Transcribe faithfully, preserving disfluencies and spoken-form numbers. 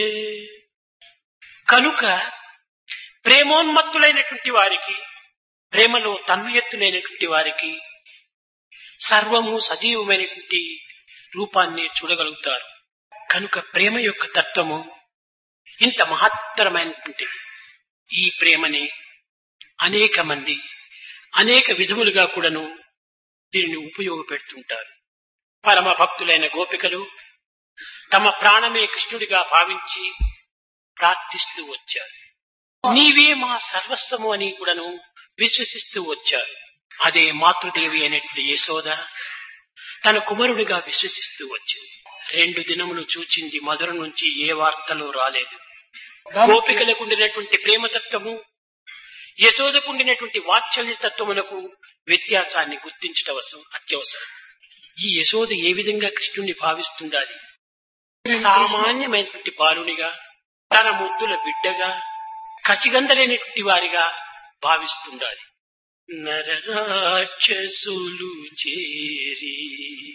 కనుక ప్రేమోన్మత్తులైనటువంటి వారికి, ప్రేమలో తన్మయత్తులైనటువంటి వారికి సర్వము సజీవమైనటువంటి రూపాన్ని చూడగలుగుతారు. కనుక ప్రేమ యొక్క తత్వము ఇంత మహత్తరమైనటువంటిది. ఈ ప్రేమని అనేక మంది అనేక విధములుగా కూడాను దీనిని ఉపయోగపెడుతుంటారు. పరమ భక్తులైన గోపికలు తమ ప్రాణమే కృష్ణుడిగా భావించి ప్రార్థిస్తూ వచ్చారు. నీవే మా సర్వస్వము అని కూడాను విశ్వసిస్తూ వచ్చారు. అదే మాతృదేవి అయినటువంటి యశోద తన కుమారుడిగా విశ్వసిస్తూ వచ్చింది. రెండు దినములు చూచింది, మధుర నుంచి ఏ వార్తలు రాలేదు. గోపికలకు ఉండినటువంటి ప్రేమతత్వము, యశోదకు ఉండినటువంటి వాత్సల్య తత్వమునకు వ్యత్యాసాన్ని గుర్తించటం అత్యవసరం. ఈ యశోద ఏ విధంగా కృష్ణుణ్ణి భావిస్తుండాలి? సామాన్యమైనటువంటి బాలునిగా, తన ముద్దుల బిడ్డగా, కసిగందలేనటువంటి వారిగా భావిస్తుండాలి. నరరాక్షసులు చేరి